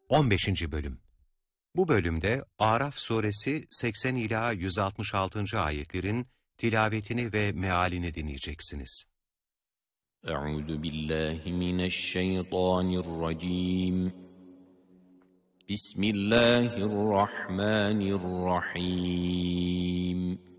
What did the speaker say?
15. Bölüm. Bu bölümde Araf suresi 80 ila 166. ayetlerin tilavetini ve mealini dinleyeceksiniz. Euzu billahi mineşşeytanirracim. Bismillahirrahmanirrahim.